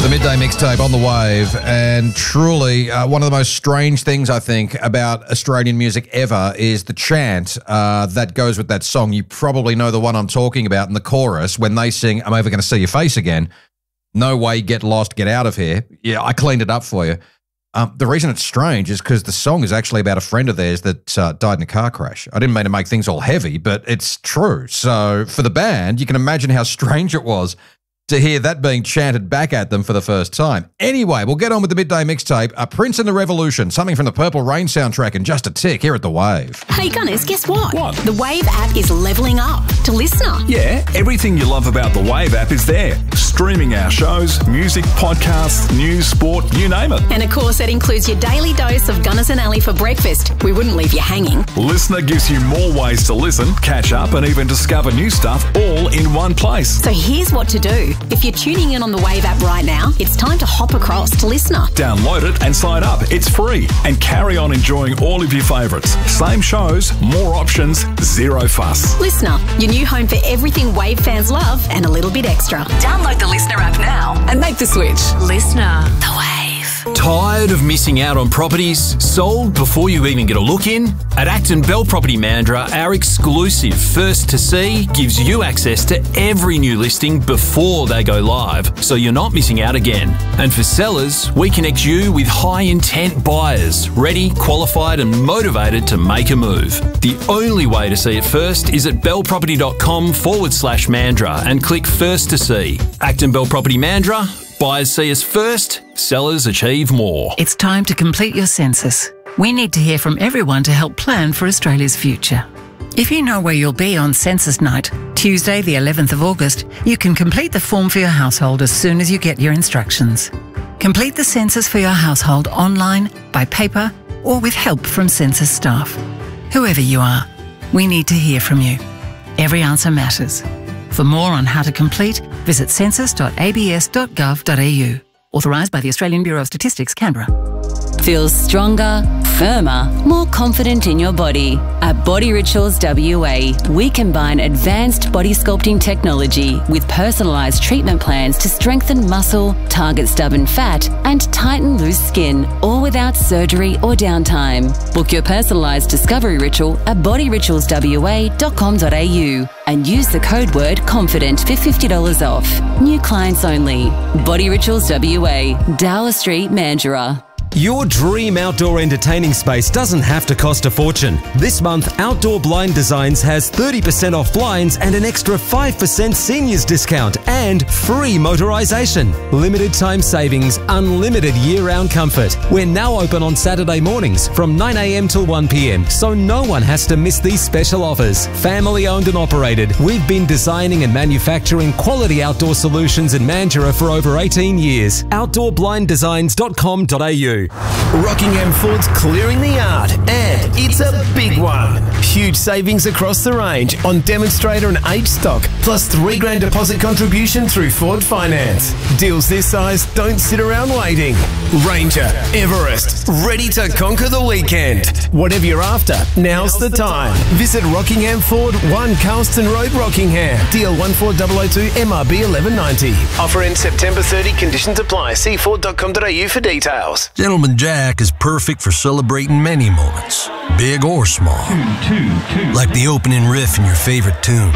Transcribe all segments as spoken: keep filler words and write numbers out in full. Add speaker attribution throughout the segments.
Speaker 1: The Midday Mixtape on the Wave, and truly uh, one of the most strange things I think about Australian music ever is the chant uh, that goes with that song. You probably know the one I'm talking about in the chorus when they sing, "I'm ever going to see your face again. No way, get lost, get out of here." Yeah, I cleaned it up for you. Um, the reason it's strange is because the song is actually about a friend of theirs that uh, died in a car crash. I didn't mean to make things all heavy, but it's true. So for the band, you can imagine how strange it was to hear that being chanted back at them for the first time. Anyway, we'll get on with the Midday Mixtape. A Prince and the Revolution, something from the Purple Rain soundtrack, and just a tick here at The Wave.
Speaker 2: Hey Gunners, guess what?
Speaker 3: What?
Speaker 2: The Wave app is levelling up to Listener.
Speaker 3: Yeah, everything you love about the Wave app is there. Streaming our shows, music, podcasts, news, sport, you name it.
Speaker 2: And of course, it includes your daily dose of Gunners and Ali for breakfast. We wouldn't leave you hanging.
Speaker 3: Listener gives you more ways to listen, catch up, and even discover new stuff all in one place.
Speaker 2: So here's what to do. If you're tuning in on the Wave app right now, it's time to hop across to Listener.
Speaker 3: Download it and sign up. It's free. And carry on enjoying all of your favourites. Same shows, more options, zero fuss.
Speaker 2: Listener, your new home for everything Wave fans love and a little bit extra. Download the Listener app now and make the switch. Listener. The Wave.
Speaker 4: Tired of missing out on properties sold before you even get a look in? At Acton Bell Property Mandurah, our exclusive First to See gives you access to every new listing before they go live, so you're not missing out again. And for sellers, we connect you with high-intent buyers, ready, qualified and motivated to make a move. The only way to see it first is at bellproperty.com forward slash Mandurah and click First to See. Acton Bell Property Mandurah. Buyers see us first, sellers achieve more.
Speaker 5: It's time to complete your census. We need to hear from everyone to help plan for Australia's future. If you know where you'll be on census night, Tuesday the eleventh of August, you can complete the form for your household as soon as you get your instructions. Complete the census for your household online, by paper, or with help from census staff. Whoever you are, we need to hear from you. Every answer matters. For more on how to complete, visit census dot a b s dot gov dot a u. Authorised by the Australian Bureau of Statistics, Canberra.
Speaker 6: Feel stronger, firmer, more confident in your body. At Body Rituals W A, we combine advanced body sculpting technology with personalised treatment plans to strengthen muscle, target stubborn fat, and tighten loose skin, all without surgery or downtime. Book your personalised discovery ritual at body rituals w a dot com dot a u and use the code word CONFIDENT for fifty dollars off. New clients only. Body Rituals W A, Dowler Street, Mandurah.
Speaker 7: Your dream outdoor entertaining space doesn't have to cost a fortune. This month, Outdoor Blind Designs has thirty percent off blinds and an extra five percent seniors discount and free motorisation. Limited time savings, unlimited year-round comfort. We're now open on Saturday mornings from nine a m till one p m, so no one has to miss these special offers. Family owned and operated, we've been designing and manufacturing quality outdoor solutions in Mandurah for over eighteen years. outdoor blind designs dot com dot a u.
Speaker 8: Rockingham Ford's clearing the yard, and it's a big one. Huge savings across the range on demonstrator and H stock, plus three grand deposit contribution through Ford Finance. Deals this size don't sit around waiting. Ranger, Everest, ready to conquer the weekend. Whatever you're after, now's the time. Visit Rockingham Ford, one Carlston Road, Rockingham. D L one four zero zero two M R B eleven ninety. Offer ends September thirtieth. Conditions apply. See ford dot com dot a u for details.
Speaker 9: Gentleman Jack is perfect for celebrating many moments, big or small. Two, two, two. Like the opening riff in your favorite tune.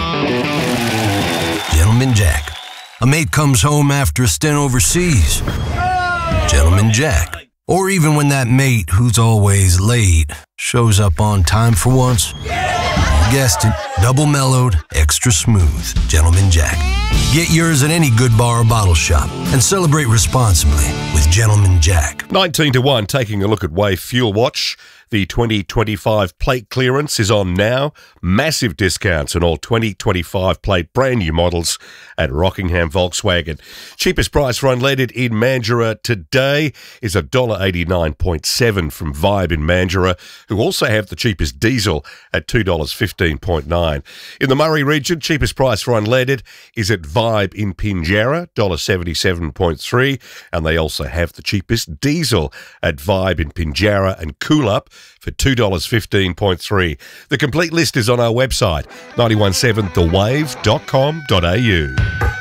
Speaker 9: Gentleman Jack. A mate comes home after a stint overseas. Gentleman Jack. Or even when that mate, who's always late, shows up on time for once. You guessed it, double mellowed, extra smooth. Gentleman Jack. Get yours at any good bar or bottle shop and celebrate responsibly with Gentleman Jack.
Speaker 10: nineteen to one, taking a look at Wave Fuel Watch. The twenty twenty-five plate clearance is on now. Massive discounts on all twenty twenty-five plate brand new models at Rockingham Volkswagen. Cheapest price for unleaded in Mandurah today is one dollar eighty-nine point seven from Vibe in Mandurah, who also have the cheapest diesel at two dollars fifteen point nine. In the Murray region, cheapest price for unleaded is at Vibe in Pinjarra, one dollar seventy-seven point three, and they also have the cheapest diesel at Vibe in Pinjarra and Coolup for two dollars fifteen point three. The complete list is on our website, nine one seven the wave dot com dot a u.